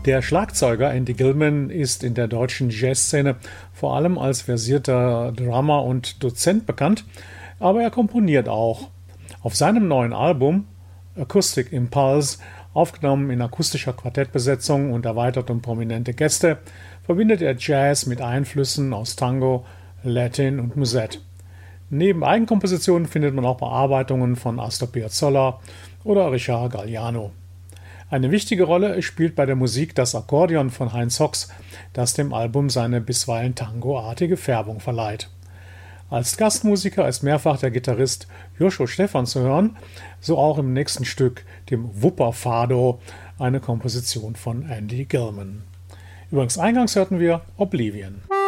Der Schlagzeuger Andy Gilman ist in der deutschen Jazzszene vor allem als versierter Drummer und Dozent bekannt, aber er komponiert auch. Auf seinem neuen Album Acoustic Impulse, aufgenommen in akustischer Quartettbesetzung und erweitert um prominente Gäste, verbindet er Jazz mit Einflüssen aus Tango, Latin und Musette. Neben Eigenkompositionen findet man auch Bearbeitungen von Astor Piazzolla oder Richard Galliano. Eine wichtige Rolle spielt bei der Musik das Akkordeon von Heinz Hocks, das dem Album seine bisweilen tangoartige Färbung verleiht. Als Gastmusiker ist mehrfach der Gitarrist Joshua Stephan zu hören, so auch im nächsten Stück, dem Wupperfado, eine Komposition von Andy Gilman. Übrigens eingangs hörten wir Oblivion.